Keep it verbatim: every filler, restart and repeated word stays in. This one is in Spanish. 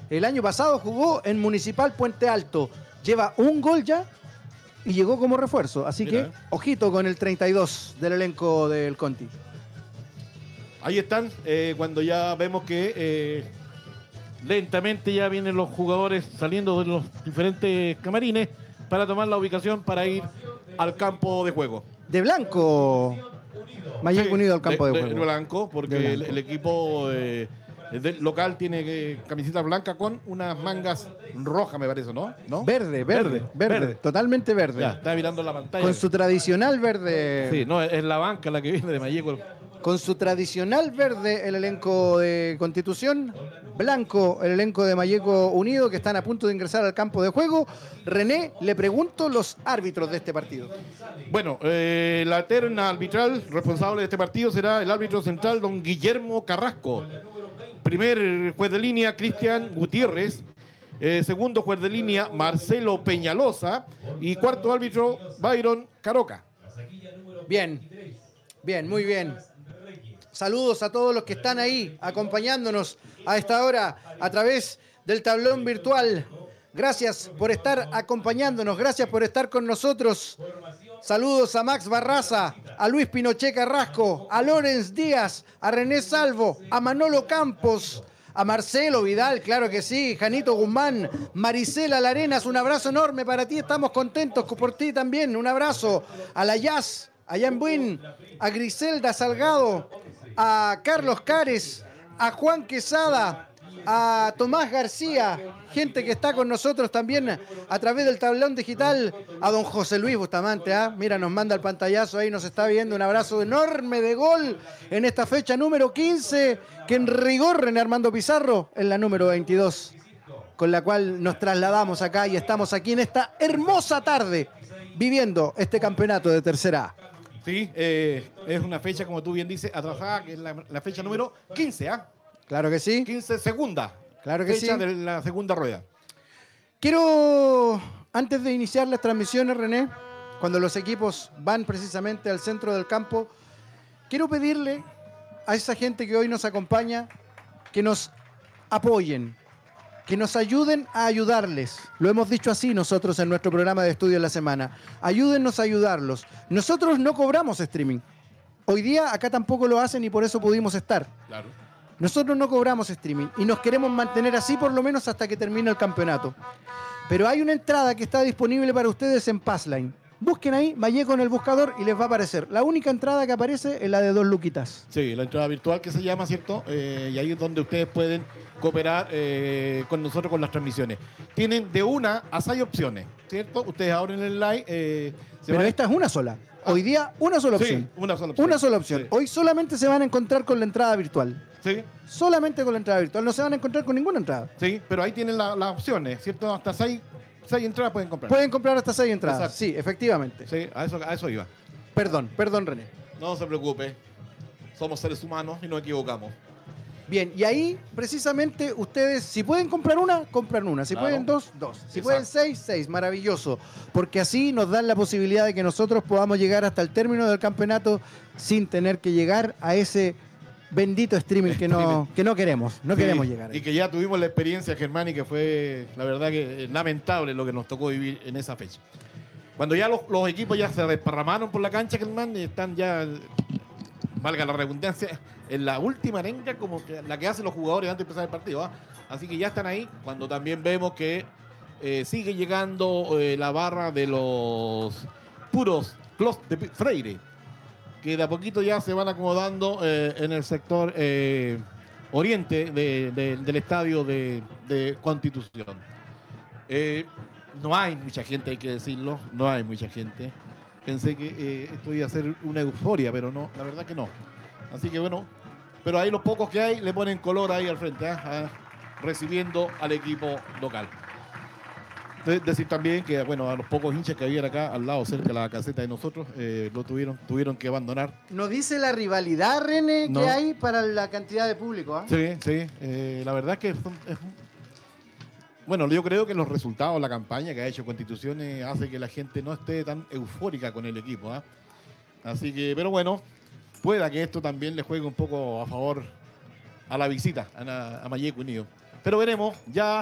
El año pasado jugó en Municipal Puente Alto. Lleva un gol ya y llegó como refuerzo. Así Mira, que, eh. ojito con el treinta y dos del elenco del Conti. Ahí están, eh, cuando ya vemos que eh, lentamente ya vienen los jugadores saliendo de los diferentes camarines para tomar la ubicación para ir al campo de juego. De blanco, Mayeco Sí, Unido al campo de, de, juego. de blanco, porque De el, blanco. el equipo eh, del local tiene eh, camiseta blanca con unas mangas rojas, me parece, ¿no? ¿No? Verde, verde, verde, verde, totalmente verde. Ya, está mirando la pantalla. Con su tradicional verde. Sí, no, es la banca la que viene de Mayeco. Con su tradicional verde el elenco de Constitución, blanco el elenco de Mayeco Unido, que están a punto de ingresar al campo de juego. René, le pregunto los árbitros de este partido. Bueno, eh, la terna arbitral responsable de este partido será el árbitro central, don Guillermo Carrasco. Primer juez de línea, Cristian Gutiérrez. Eh, segundo juez de línea, Marcelo Peñalosa. Y cuarto árbitro, Byron Caroca. Bien, bien, muy bien. Saludos a todos los que están ahí acompañándonos a esta hora a través del tablón virtual. Gracias por estar acompañándonos, gracias por estar con nosotros. Saludos a Max Barraza, a Luis Pinochet Carrasco, a Lorenz Díaz, a René Salvo, a Manolo Campos, a Marcelo Vidal, claro que sí, Janito Guzmán, Marisela Larenas, un abrazo enorme para ti, estamos contentos por ti también, un abrazo a la Jazz, allá en Buin, a Griselda Salgado, a Carlos Cares, a Juan Quesada, a Tomás García, gente que está con nosotros también a través del tablón digital, a don José Luis Bustamante, ¿ah? Mira, nos manda el pantallazo ahí, nos está viendo, un abrazo enorme de gol en esta fecha número quince, que en rigor René Armando Pizarro es la número veintidós, con la cual nos trasladamos acá y estamos aquí en esta hermosa tarde, viviendo este campeonato de Tercera A. Sí, eh, es una fecha, como tú bien dices, atrasada, que es la, la fecha número quince, ¿ah? Claro que sí. quince segunda. Claro que fecha sí. de la segunda rueda. Quiero, antes de iniciar las transmisiones, René, cuando los equipos van precisamente al centro del campo, quiero pedirle a esa gente que hoy nos acompaña que nos apoyen, que nos ayuden a ayudarles. Lo hemos dicho así nosotros en nuestro programa de estudio de la semana. Ayúdennos a ayudarlos. Nosotros no cobramos streaming. Hoy día acá tampoco lo hacen y por eso pudimos estar. Claro. Nosotros no cobramos streaming y nos queremos mantener así por lo menos hasta que termine el campeonato. Pero hay una entrada que está disponible para ustedes en Passline. Busquen ahí, Mayeco en el buscador y les va a aparecer. La única entrada que aparece es la de dos luquitas. Sí, la entrada virtual que se llama, ¿cierto? Eh, y ahí es donde ustedes pueden cooperar eh, con nosotros con las transmisiones. Tienen de una a seis opciones, ¿cierto? Ustedes abren el live. Eh, Pero esta es una sola. Hoy día, una sola opción. Sí, una sola opción. Una sola opción. Sí. Hoy solamente se van a encontrar con la entrada virtual. Sí. Solamente con la entrada virtual. No se van a encontrar con ninguna entrada. Sí, pero ahí tienen la- las opciones, ¿cierto? Hasta seis, seis entradas pueden comprar. Pueden comprar hasta seis entradas. Exacto. Sí, efectivamente. Sí, a eso, a eso iba. Perdón, perdón, René. No se preocupe. Somos seres humanos y nos equivocamos. Bien, y ahí precisamente ustedes, si pueden comprar una, compran una. Si Claro. pueden dos, dos. Si Exacto. pueden seis, seis. Maravilloso. Porque así nos dan la posibilidad de que nosotros podamos llegar hasta el término del campeonato sin tener que llegar a ese bendito streaming que no, que no queremos. No Sí, queremos llegar ahí. Y que ya tuvimos la experiencia, Germán, y que fue, la verdad, que eh, lamentable lo que nos tocó vivir en esa fecha. Cuando ya los, los equipos ya se desparramaron por la cancha, Germán, y están ya, eh, valga la redundancia, en la última arenga como que la que hacen los jugadores antes de empezar el partido. ¿ah? Así que ya están ahí, cuando también vemos que eh, sigue llegando eh, la barra de los puros Clos de Freire, que de a poquito ya se van acomodando eh, en el sector eh, oriente de, de, del estadio de, de Constitución. Eh, no hay mucha gente, hay que decirlo, no hay mucha gente. Pensé que eh, esto iba a ser una euforia, pero no, la verdad que no. Así que bueno, pero ahí los pocos que hay le ponen color ahí al frente, ¿eh? Ah, recibiendo al equipo local. De- decir también que, bueno, a los pocos hinchas que habían acá al lado, cerca de la caseta de nosotros, eh, lo tuvieron, tuvieron que abandonar. ¿Nos dice la rivalidad, René, No. que hay para la cantidad de público? ¿ah? Sí, sí, eh, la verdad que son- es, bueno, yo creo que los resultados de la campaña que ha hecho Constitución eh, hace que la gente no esté tan eufórica con el equipo. ¿ah? Así que, pero bueno, pueda que esto también le juegue un poco a favor a la visita a, a Mayeco Unido. Pero veremos, ya